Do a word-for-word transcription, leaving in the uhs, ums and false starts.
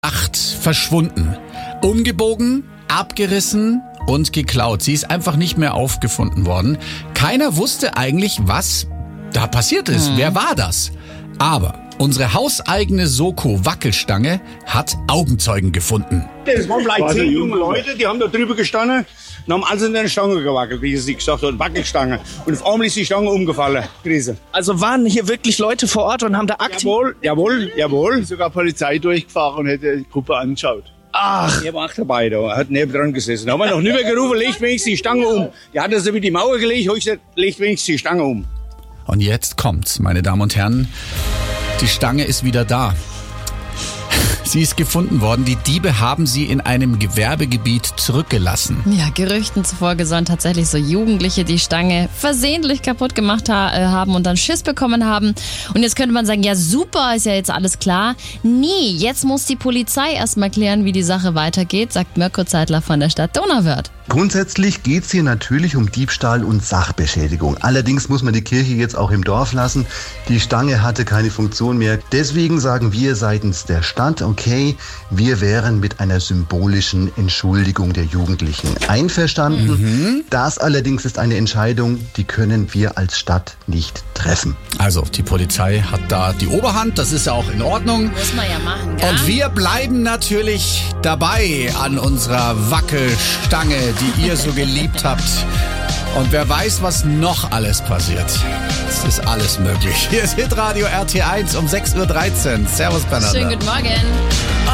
Nacht verschwunden. Umgebogen, abgerissen und geklaut. Sie ist einfach nicht mehr aufgefunden worden. Keiner wusste eigentlich, was da passiert ist. Hm. Wer war das? Aber unsere hauseigene Soko-Wackelstange hat Augenzeugen gefunden. Das waren vielleicht zehn junge Leute, die haben da drüber gestanden und haben alles in der Stange gewackelt, wie sie gesagt haben, Wackelstange. Und auf einmal ist die Stange umgefallen. Krise. Also waren hier wirklich Leute vor Ort und haben da aktiv... Jawohl, jawohl, jawohl. Sogar Polizei durchgefahren und hätte die Gruppe angeschaut. Ach, er war auch dabei, da hat neben dran gesessen. Da haben wir noch nicht mehr gerufen, legt wenigstens die Stange um. Die hat das über die Mauer gelegt, hab ich gesagt, legt wenigstens die Stange um. Und jetzt kommt's, meine Damen und Herren. Die Stange ist wieder da. Sie ist gefunden worden. Die Diebe haben sie in einem Gewerbegebiet zurückgelassen. Ja, Gerüchten zufolge sollen tatsächlich so Jugendliche die Stange versehentlich kaputt gemacht ha- äh, haben und dann Schiss bekommen haben. Und jetzt könnte man sagen, ja super, ist ja jetzt alles klar. Nee, jetzt muss die Polizei erstmal klären, wie die Sache weitergeht, sagt Mirko Zeitler von der Stadt Donauwörth. Grundsätzlich geht es hier natürlich um Diebstahl und Sachbeschädigung. Allerdings muss man die Kirche jetzt auch im Dorf lassen. Die Stange hatte keine Funktion mehr. Deswegen sagen wir seitens der Stadt, okay, wir wären mit einer symbolischen Entschuldigung der Jugendlichen einverstanden. Mhm. Das allerdings ist eine Entscheidung, die können wir als Stadt nicht treffen. Also, die Polizei hat da die Oberhand, das ist ja auch in Ordnung. Muss man ja machen, gell? Und wir bleiben natürlich dabei an unserer Wackelstange, die ihr so geliebt habt. Und wer weiß, was noch alles passiert. Es ist alles möglich. Hier ist Hitradio R T eins um sechs Uhr dreizehn. Servus, Bernhard. Schönen guten Morgen.